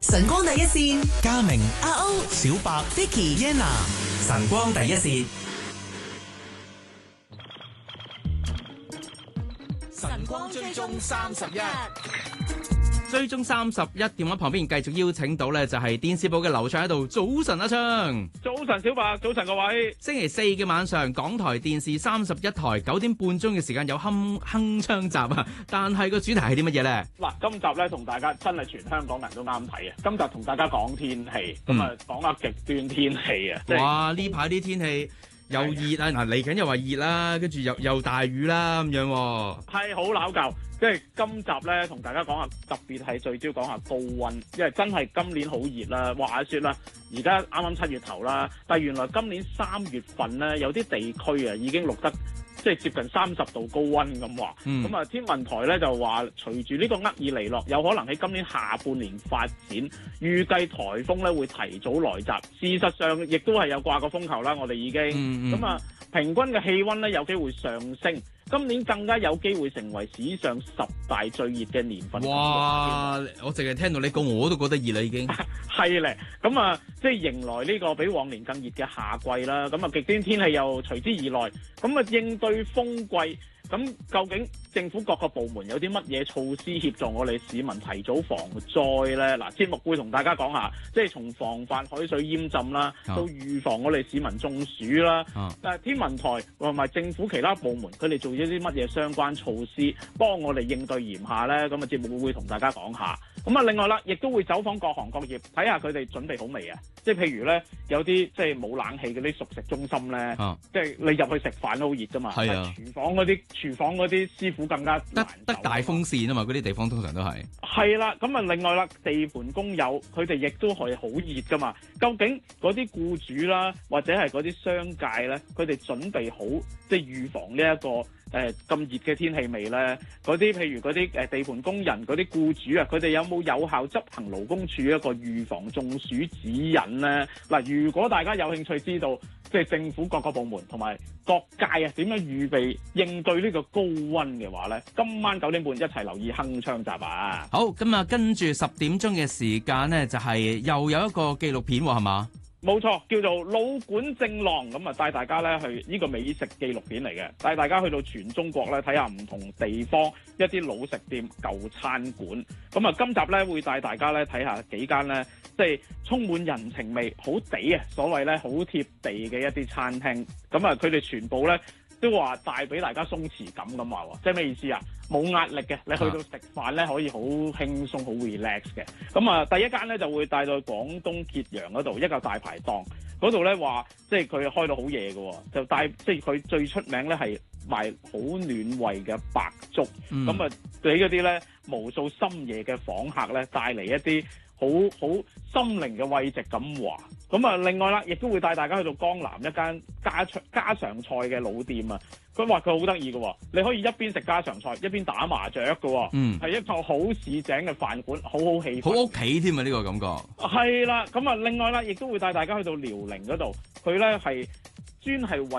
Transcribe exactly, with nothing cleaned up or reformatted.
晨光第一線， 嘉明、 阿歐、 小白、 Vicky、 Yenna， 晨光第一線。 晨光追蹤三十一。 追蹤三十一，電話旁邊繼續邀請到咧，就係電視部嘅劉暢喺度。早晨，阿暢。 早晨，小白。早晨，各位。 星期四嘅晚上，港台電視三十一台九點半鐘嘅時間有鏗鏗鏘集啊！但係個主題係啲乜嘢咧？ 嗱，今集咧同大家真係全香港人都啱睇嘅。今集同大家講天氣，咁啊講下極端天氣啊！ 哇！呢排啲天氣又熱啊，嗱嚟緊又話熱啦，跟住又又大雨啦咁樣。 係好拗舊。即係今集咧，同大家講下，特別係聚焦講下高溫，因為真係今年好熱啦。話説啦，而家啱啱七月頭啦，但係原來今年三月份咧，有啲地區啊已經錄得即係接近三十度高溫咁話。咁啊、嗯，天文台咧就話，隨住呢個厄爾尼諾有可能喺今年下半年發展，預計颱風咧會提早來襲。事實上，亦都係有掛個風球啦，我哋已經咁啊，嗯嗯、平均嘅氣溫咧有機會上升。今年更加有機會成為史上十大最熱嘅年份。 哇！我淨係聽到你講，我都覺得熱啦已經。 係咧，咁啊，即係迎來呢個比往年更熱嘅夏季啦。咁啊，極端天氣又隨之而來。咁啊，應對風季，咁究竟政府各個部門有啲乜嘢措施協助我哋市民提早防災咧？嗱，節目會同大家講下，即係從防範海水淹浸啦，到預防我哋市民中暑啦。啊、但係天文台同埋政府其他部門，佢哋做咗啲乜嘢相關措施，幫我哋應對炎夏咧？咁啊，節目會同大家講下。咁啊，另外啦，亦都會走訪各行各業，睇下佢哋準備好未啊？即係譬如咧，有啲即係冇冷氣嗰啲熟食中心咧，啊、即係你入去食飯都好熱㗎嘛。係啊，廚房嗰啲廚房嗰啲師傅更加得得大風扇啊嘛，嗰啲地方通常都係。係啦，咁啊，另外啦，地盤工友佢哋亦都係好熱㗎嘛。究竟嗰啲僱主啦，或者係嗰啲商界咧，佢哋準備好即係預防呢一個誒咁熱嘅天氣未咧？嗰啲譬如嗰啲誒地盤工人嗰啲僱主啊，佢哋有冇有，有效執行勞工處一個預防中暑指引咧？嗱，如果大家有興趣知道，即係政府各個部門同埋各界啊點樣預備應對呢個高溫嘅話咧，今晚九點半一齊留意鏗鏘集啊！ 好，咁啊，跟住十點鐘嘅時間咧，就係、是、又有一個紀錄片喎，係嘛？ 冇錯，叫做老館正浪，咁啊帶大家咧去呢個美食紀錄片嚟嘅，帶大家去到全中國咧睇下唔同地方一啲老食店、舊餐館。咁啊，今集咧會帶大家咧睇下幾間咧，即係充滿人情味、好地啊，所謂咧好貼地嘅一啲餐廳。咁啊，佢哋全部咧都話帶俾大家鬆弛感咁話喎，即係咩意思啊？冇壓力嘅，你去到食飯咧可以好輕鬆、好 relax 嘅。咁啊，第一間咧就會帶到去廣東揭陽嗰度一個大排檔嗰度咧，話即係佢開到好夜嘅，就帶即係佢最出名咧係賣好暖胃嘅白粥。咁啊、嗯，俾嗰啲咧無數深夜嘅訪客咧帶嚟一啲好好心靈嘅慰藉感話。咁啊，另外啦，亦都會帶大家去到江南一間家常家常菜嘅老店啊。佢話佢好得意嘅，你可以一邊食家常菜一邊打麻雀嘅，嗯，係一個好市井嘅飯館，好好氣氛， 好屋企添啊！呢個感覺係啦，咁啊，另外啦，亦都會帶大家去到遼寧嗰度，佢咧係專係為